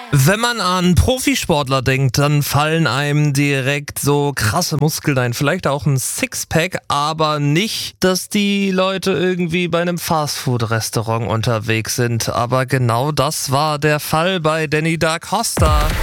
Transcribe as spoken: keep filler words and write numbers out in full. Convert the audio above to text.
Wenn man an Profisportler denkt, dann fallen einem direkt so krasse Muskeln ein. Vielleicht auch ein Sixpack, aber nicht, dass die Leute irgendwie bei einem Fastfood-Restaurant unterwegs sind. Aber genau das war der Fall bei Danny da Costa.